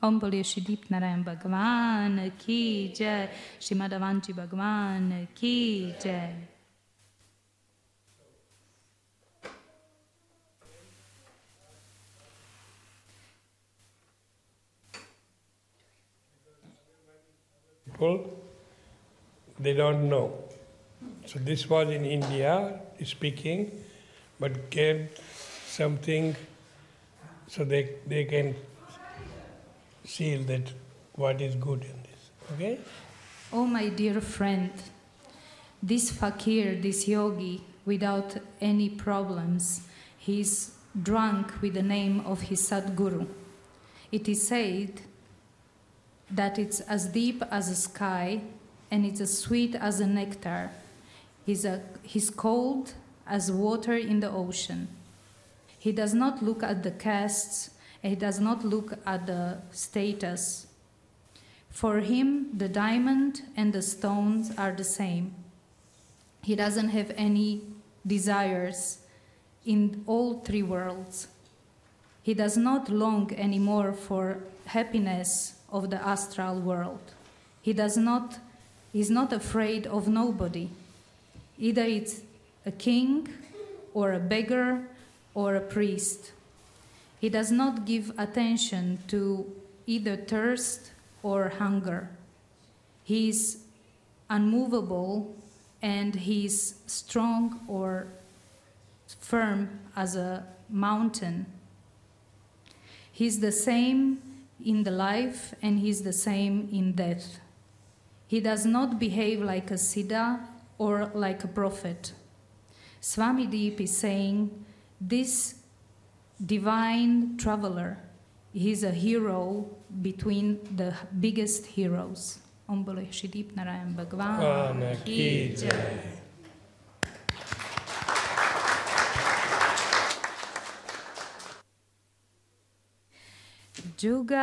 Om Bole Shri Deep Narayan Bhagwan Ki Jai, Shri Madhavanji Bhagwan Ki Jai. People, they don't know. So this was in India speaking, but get something so they can see that what is good in this. Okay? Oh my dear friend, this fakir, this yogi, without any problems, he's drunk with the name of his Sadguru. It is said that it's as deep as a sky and it's as sweet as a nectar. He's cold as water in the ocean. He does not look at the castes, and he does not look at the status. For him, the diamond and the stones are the same. He doesn't have any desires in all three worlds. He does not long anymore for happiness of the astral world. He's not afraid of nobody. Either it's a king or a beggar or a priest. He does not give attention to either thirst or hunger. He is unmovable and he is strong or firm as a mountain. He's the same in the life and he's the same in death. He does not behave like a Siddha or like a prophet. Swami Deep is saying this divine traveler, he's a hero between the biggest heroes. Om Bole Shri Deep Narayan Bhagwan Ki Jai. Juga